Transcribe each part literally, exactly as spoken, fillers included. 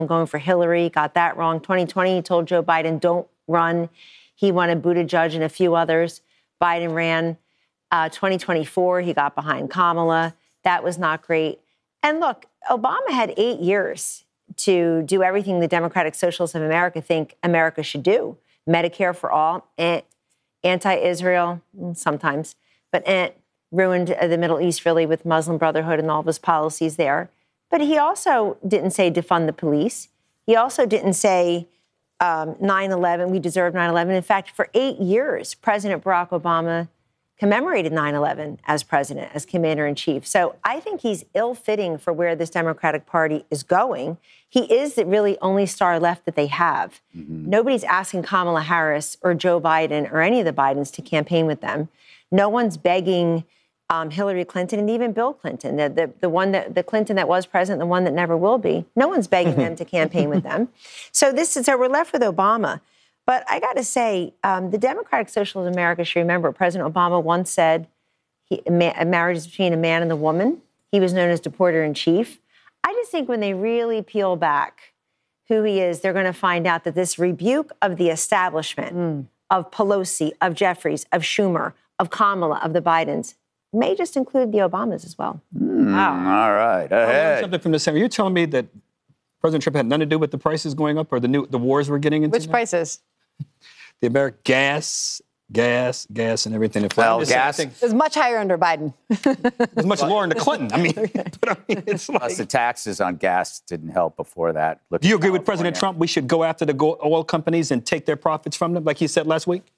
going for Hillary, got that wrong. twenty twenty, he told Joe Biden, don't run. He wanted Buttigieg and a few others. Biden ran. Uh, twenty twenty-four, he got behind Kamala. That was not great. And look, Obama had eight years to do everything the Democratic Socialists of America think America should do. Medicare for all, eh, anti-Israel, sometimes, but eh, ruined the Middle East really with Muslim Brotherhood and all of his policies there. But he also didn't say defund the police. He also didn't say um, nine eleven, we deserve nine eleven. In fact, for eight years, President Barack Obama commemorated nine eleven as president, as commander-in-chief. So I think he's ill-fitting for where this Democratic Party is going. He is the really only star left that they have. Mm-hmm. Nobody's asking Kamala Harris or Joe Biden or any of the Bidens to campaign with them. No one's begging um, Hillary Clinton and even Bill Clinton, the, the, the one that the Clinton that was president, the one that never will be. No one's begging them to campaign with them. So this is so we're left with Obama. But I got to say, um, the Democratic Socialists of America should remember President Obama once said he, a, ma- a marriage is between a man and a woman. He was known as deporter-in-chief. I just think when they really peel back who he is, they're going to find out that this rebuke of the establishment, mm. of Pelosi, of Jeffries, of Schumer, of Kamala, of the Bidens, may just include the Obamas as well. Mm, wow. All right. Ahead. Something from the Senate. You're telling me that President Trump had nothing to do with the prices going up or the new the wars we're getting into? Which now? Prices? The American gas, gas, gas, and everything. Well, gas it was much higher under Biden. It was much lower under Clinton. I mean, okay. but I mean, it's like... Plus, the taxes on gas didn't help before that. Look Do you agree California. with President Trump? We should go after the go- oil companies and take their profits from them, like he said last week?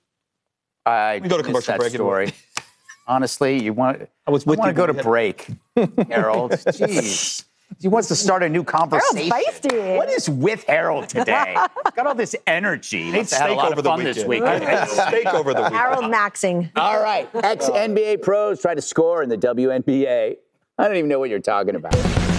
I we go to commercial that break. Story. Honestly, you want? I was with I want you to go to break, Harold. Jeez. He wants to start a new conversation. Harold's feisty. What is with Harold today? He's got all this energy. He had a lot over of the fun weekend. this weekend. I ate steak over the weekend. Harold Maxing. All right. Ex-N B A pros try to score in the W N B A. I don't even know what you're talking about.